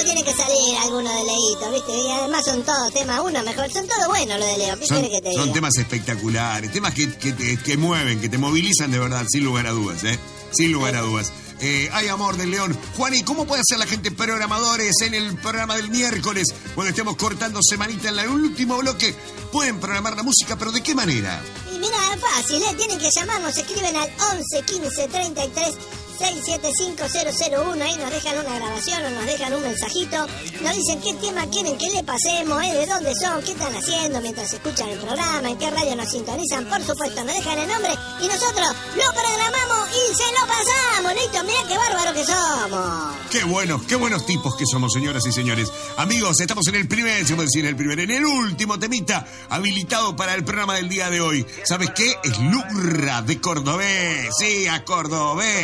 tiene que salir alguno de Leito, ¿viste? Y además son todos temas, uno mejor, son todos buenos los de Leo. ¿Qué quiere que te diga? Son temas espectaculares, temas que mueven, que te movilizan de verdad, sin lugar a dudas, ¿eh? Sin lugar a dudas. Hay amor del León. Juan, ¿y cómo puede hacer la gente programadores en el programa del miércoles, cuando estemos cortando semanita en el último bloque? Pueden programar la música, pero ¿de qué manera? Y mira, es fácil, tienen que llamarnos, escriben al 11 15 33 675-001, ahí nos dejan una grabación o nos dejan un mensajito, nos dicen qué tema quieren que le pasemos, de dónde son, qué están haciendo mientras escuchan el programa, en qué radio nos sintonizan, por supuesto nos dejan el nombre y nosotros lo programamos y se lo pasamos. Leito, mirá qué bárbaro que somos. Qué buenos tipos que somos, señoras y señores. Amigos, estamos en en el último temita habilitado para el programa del día de hoy. ¿Sabes qué? Es Lurra de Cordobés, sí, a Cordobés.